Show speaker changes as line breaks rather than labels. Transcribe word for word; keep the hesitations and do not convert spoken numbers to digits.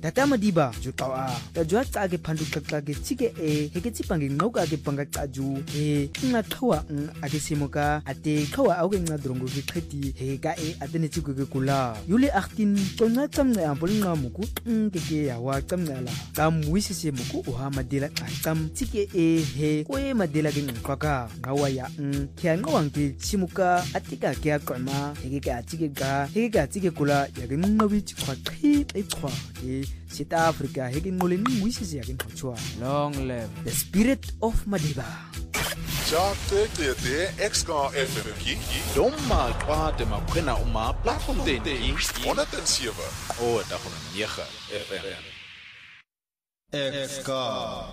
Tata Madiba Jutawa Tajwa Tage Pandu Kakage Chike E Heketipangi Noka Panga Taju He Natawa Agesimoka Ate Kawa Augenga Drongo Vikreti Hega E Atenetiku Kula Yuli Achtin Tona Tamna Ampolina Muku Keke Yawa Tamnala Tam Wisisi Muku Uha Madela Tam Tike E He Kwe Madela Kaka Kawaya Kianwangi Chimuka Atika Kia Kama Hega Tike Ga Hega Tike Kula Yaginovich Kwaki Ekwa South Africa Hegin Molin Wisisi Yagin Chua
Long live
the spirit of Madiba.
Ja, te te te X K F M ki Domma kwa te makwena uma platform den ki honderd en sewe. O, da van nege F M.
X K